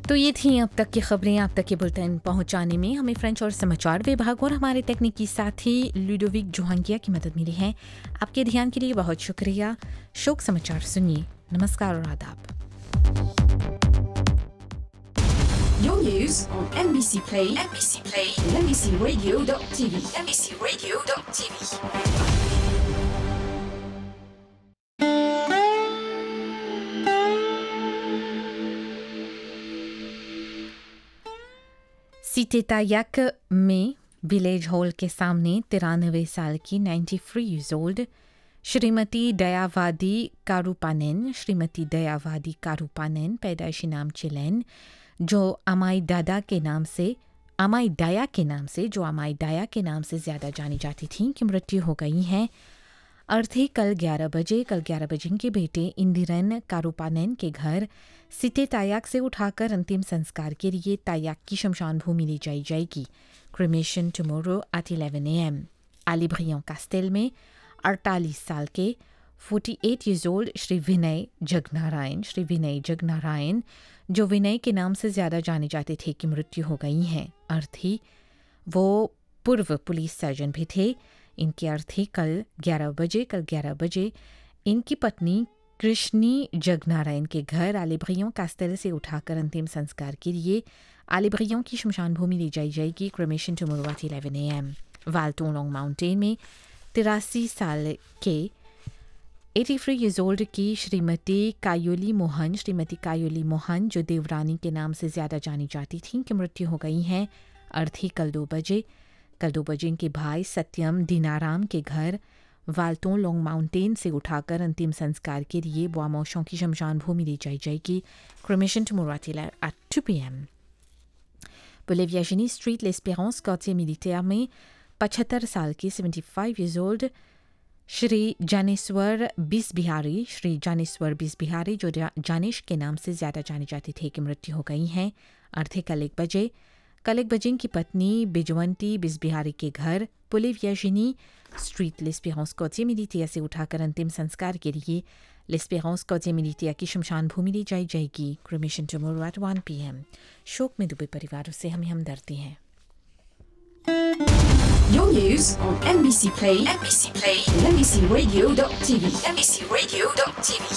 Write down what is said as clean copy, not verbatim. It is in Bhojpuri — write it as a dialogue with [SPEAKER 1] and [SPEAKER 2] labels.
[SPEAKER 1] तो ये थी अब तक की खबरें। आप तक के बुलेटिन पहुंचाने में हमें फ्रेंच और समाचार विभाग और हमारे तकनीकी साथी लुडोविक जोहांगिया की मदद मिली है। आपके ध्यान के लिए बहुत शुक्रिया। शोक समाचार सुनिए। नमस्कार और आदाब।
[SPEAKER 2] Your news on NBC Play, and NBCRadio.tv, NBCRadio.tv.
[SPEAKER 1] City तायक में विलेज हॉल के सामने 93 साल की 93 years old श्रीमती दयावादी कारूपानेन पैदाइशी नाम चिलेन जो अमाई दाया के नाम से ज़्यादा जानी जाती थीं की मृत्यु हो गई है। अर्थी कल 11 बजे इनके बेटे इंदिरन कारूपानेन के घर सिटे तायाक से उठाकर अंतिम संस्कार के लिए तायाक की शमशान भूमि ले जाई जाएगी। Cremation tomorrow at 11 AM। आलिब्रियों castle में 48 साल के 48 years old श्री विनय जगनारायण जो विनय के नाम से ज़्यादा जाने जाते थे की मृत्यु हो गई हैं। अर्थी वो पूर्व पुलिस सर्जन भी थे। इनकी अर्थी कल 11 बजे इनकी पत्नी कृष्णी जगनारायण के घर आलिब्रियों कास्टेल से उठाकर अंतिम संस्कार के लिए आलिब्रियों की शमशान भूमि ले जाई जाएगी। Cremation tomorrow at 11 AM। वाल्टों long mountain में 83 साल के 83 years old की श्रीमती कायोली मोहन जो देवरानी के नाम से ज़्यादा जानी जाती थीं की मृत्यु हो गई हैं। अर्थी कल 2 बजे इनके भाई सत्यम दीनाराम के घर वाल्टों लॉन्ग माउंटेन से उठाकर अंतिम संस्कार के लिए बोआमोशों की शमशान भूमि ले जाई जाएगी। Cremation tomorrow at 2 PM। बुलेवियाजिनी street लेस्पेरेंस क्वार्टियर मिलिटेयर में 75 साल की 75 years old श्री जानेश्वर बिस्बिहारी जो जानिश के नाम से ज़्यादा जाने जाते थे की मृत्यु हो गई हैं। अर्थी कल 1 बजे की पत्नी बिजवंती बिस्बिहारी के घर बुलेवियाजिनी स्ट्रीट लेस्पेरेंस क्वार्टियर मिलिटेयर से उठाकर अंतिम संस्कार के लिए लेस्पेरेंस क्वार्टियर मिलिटेयर की शमशान भूमि ले जाई जाएगी। Cremation tomorrow at 1 PM। शोक में डूबे परिवारों से हम हमदर्दी हैं।
[SPEAKER 2] Your news on NBC Play, and NBCRadio.tv, NBCRadio.tv.